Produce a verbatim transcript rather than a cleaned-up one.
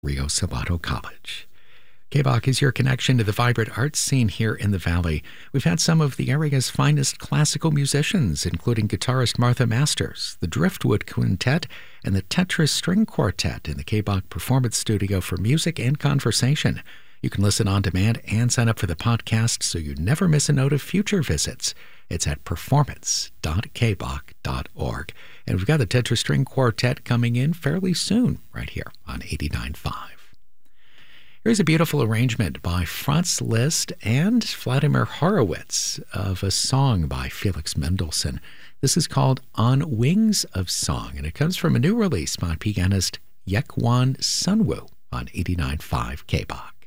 Rio Salado College. K B O C is your connection to the vibrant arts scene here in the Valley. We've had some of the area's finest classical musicians, including guitarist Martha Masters, the Driftwood Quintet, and the Tetris String Quartet in the K B O C Performance Studio for music and conversation. You can listen on demand and sign up for the podcast so you never miss a note of future visits. It's at performance dot k b o c dot org. And we've got the Tetris String Quartet coming in fairly soon right here on eighty-nine point five. Here's a beautiful arrangement by Franz Liszt and Vladimir Horowitz of a song by Felix Mendelssohn. This is called On Wings of Song, and it comes from a new release by pianist Yekwon Sunwoo on eighty-nine point five K B O C.